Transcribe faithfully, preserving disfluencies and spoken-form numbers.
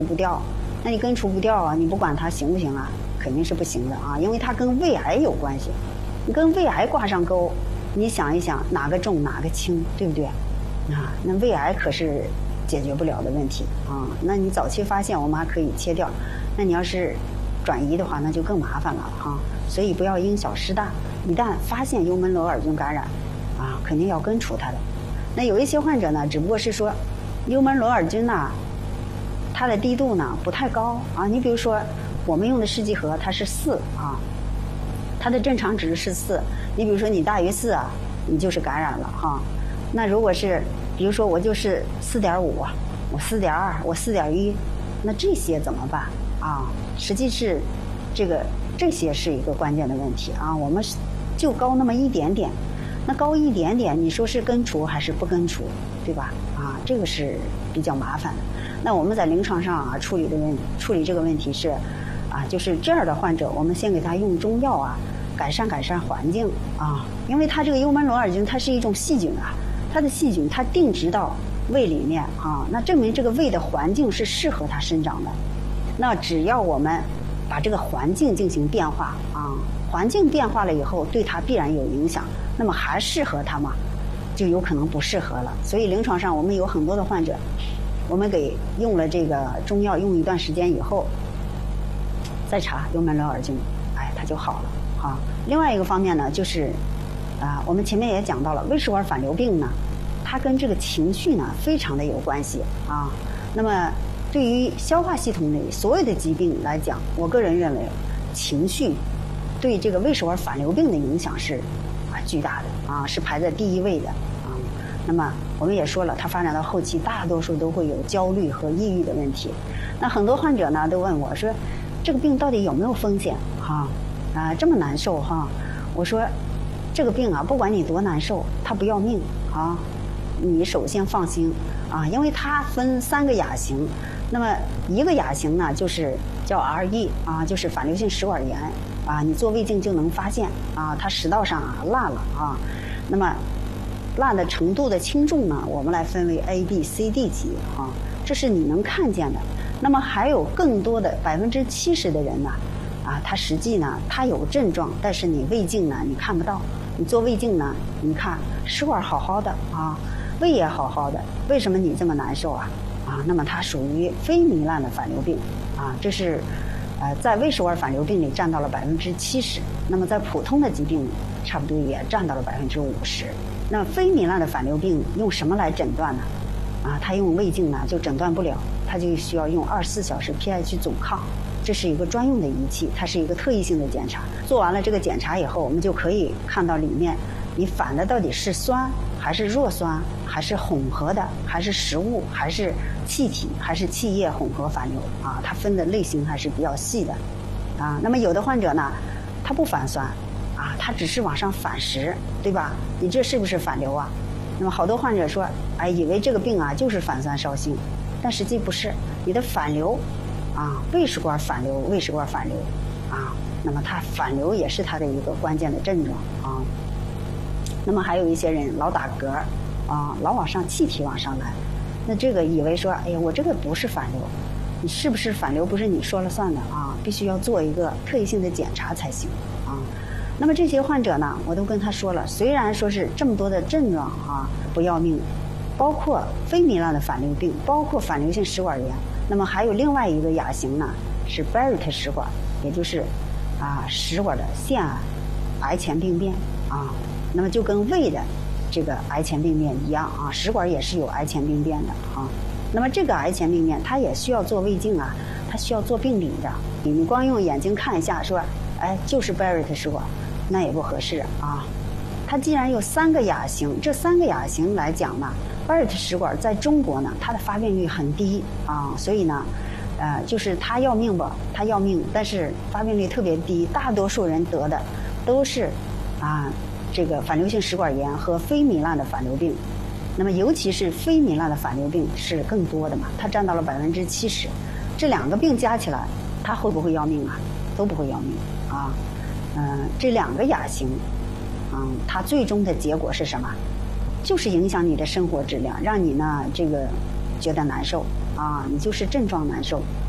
不掉，那你根除不掉啊，你不管它行不行啊？肯定是不行的啊，因为它跟胃癌有关系。你跟胃癌挂上钩，你想一想哪个重哪个轻，对不对？啊，那胃癌可是解决不了的问题啊。那你早期发现，我们还可以切掉。那你要是转移的话，那就更麻烦了哈、啊。所以不要因小失大，一旦发现幽门螺杆菌感染，啊，肯定要根除它的。那有一些患者呢，只不过是说幽门螺杆菌呢，它的低度呢不太高啊。你比如说，我们用的试剂盒它是四啊，它的正常值是四。你比如说你大于四啊，你就是感染了哈、啊。那如果是，比如说我就是四点五，我四点二，我四点一，那这些怎么办啊？实际是这个这些是一个关键的问题啊。我们就高那么一点点，那高一点点，你说是根除还是不根除，对吧？啊，这个是比较麻烦的。那我们在临床上啊处理的问处理这个问题是，啊，就是这样的患者，我们先给他用中药啊，改善改善环境啊，因为他这个幽门螺杆菌它是一种细菌啊。它的细菌它定植到胃里面啊，那证明这个胃的环境是适合它生长的。那只要我们把这个环境进行变化啊，环境变化了以后，对它必然有影响。那么还适合它吗？就有可能不适合了。所以临床上我们有很多的患者，我们给用了这个中药用一段时间以后，再查幽门螺杆菌，哎，它就好了啊。另外一个方面呢，就是。啊，我们前面也讲到了，胃食管反流病呢，它跟这个情绪呢非常的有关系啊。那么对于消化系统内所有的疾病来讲，我个人认为，情绪对这个胃食管反流病的影响是啊巨大的啊，是排在第一位的啊。那么我们也说了，它发展到后期，大多数都会有焦虑和抑郁的问题。那很多患者呢都问我说，这个病到底有没有风险哈？啊，这么难受哈？我说。这个病啊，不管你多难受，它不要命啊！你首先放心啊，因为它分三个亚型，那么一个亚型呢，就是叫 R E 啊，就是反流性食管炎啊，你做胃镜就能发现啊，它食道上啊烂了啊。那么烂的程度的轻重呢，我们来分为 A B C D 级啊，这是你能看见的。那么还有更多的百分之七十的人呢，啊，他实际呢，他有症状，但是你胃镜呢，你看不到。你做胃镜呢，你看食管好好的啊，胃也好好的，为什么你这么难受啊？啊，那么它属于非糜烂的反流病啊，这是呃在胃食管反流病里占到了百分之七十，那么在普通的疾病里，差不多也占到了百分之五十。那非糜烂的反流病用什么来诊断呢？啊，它用胃镜呢就诊断不了，它就需要用二十四小时 pH 总抗。这是一个专用的仪器，它是一个特异性的检查。做完了这个检查以后，我们就可以看到里面你反的到底是酸还是弱酸，还是混合的，还是食物，还是气体，还是气液混合反流啊？它分的类型还是比较细的啊。那么有的患者呢，他不反酸啊，他只是往上反食，对吧？你这是不是反流啊？那么好多患者说，哎，以为这个病啊就是反酸烧心，但实际不是，你的反流。啊，胃食管反流，胃食管反流，啊，那么它反流也是它的一个关键的症状啊。那么还有一些人老打嗝，啊，老往上气体往上来，那这个以为说，哎呀，我这个不是反流，你是不是反流不是你说了算的啊？必须要做一个特异性的检查才行啊。那么这些患者呢，我都跟他说了，虽然说是这么多的症状啊不要命，包括非糜烂的反流病，包括反流性食管炎。那么还有另外一个亚型呢，是 Barrett 食管，也就是啊食管的腺癌癌前病变啊。那么就跟胃的这个癌前病变一样啊，食管也是有癌前病变的啊。那么这个癌前病变，它也需要做胃镜啊，它需要做病理的。你光用眼睛看一下说，哎，就是 Barrett 食管，那也不合适啊。它既然有三个亚型，这三个亚型来讲呢。Barrett 食管在中国呢，它的发病率很低啊，所以呢，呃，就是它要命吧，它要命，但是发病率特别低，大多数人得的都是啊这个反流性食管炎和非糜烂的反流病。那么尤其是非糜烂的反流病是更多的嘛，它占到了百分之七十。这两个病加起来，它会不会要命啊？都不会要命啊。嗯、呃，这两个亚型，嗯，它最终的结果是什么？就是影响你的生活质量，让你呢这个觉得难受啊。 啊，你就是症状难受。